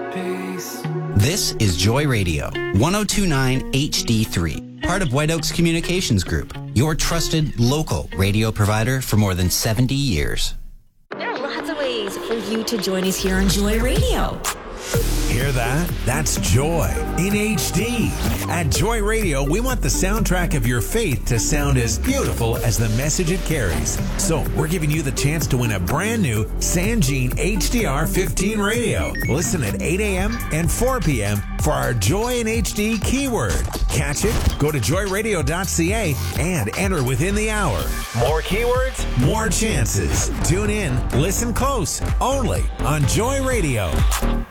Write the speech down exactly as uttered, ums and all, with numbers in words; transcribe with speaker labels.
Speaker 1: peace.
Speaker 2: This is Joy Radio, one oh two point nine H D three, part of White Oaks Communications Group, your trusted local radio provider for more than seventy years.
Speaker 3: There are lots of ways for you to join us here on Joy Radio.
Speaker 4: Hear that? That's Joy in H D. At Joy Radio, we want the soundtrack of your faith to sound as beautiful as the message it carries. So we're giving you the chance to win a brand new Sanjean H D R fifteen radio. Listen at eight a.m. and four p.m. for our Joy in H D keyword. Catch it? Go to joy radio dot c a and enter within the hour. More keywords, more chances. Tune in, listen close, only on Joy Radio.